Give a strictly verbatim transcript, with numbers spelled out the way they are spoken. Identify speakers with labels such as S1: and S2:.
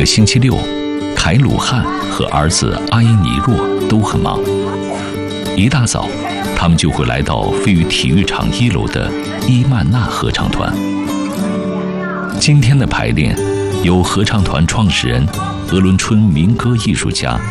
S1: 个星期六，凯鲁汉和儿子阿伊尼若都很忙。一大早，他们就会来到飞鱼体育场一楼的伊曼纳合唱团。今天的排练由合唱团创始人、俄伦春民歌艺术家